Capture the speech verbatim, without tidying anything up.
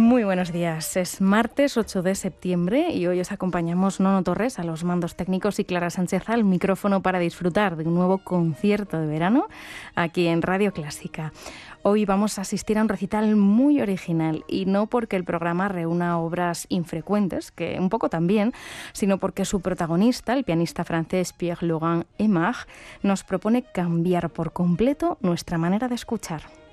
Muy buenos días. Es martes ocho de septiembre y hoy os acompañamos Nono Torres a los mandos técnicos y Clara Sánchez al micrófono para disfrutar de un nuevo concierto de verano aquí en Radio Clásica. Hoy vamos a asistir a un recital muy original y no porque el programa reúna obras infrecuentes, que un poco también, sino porque su protagonista, el pianista francés Pierre Laurent Aimard, nos propone cambiar por completo nuestra manera de escuchar.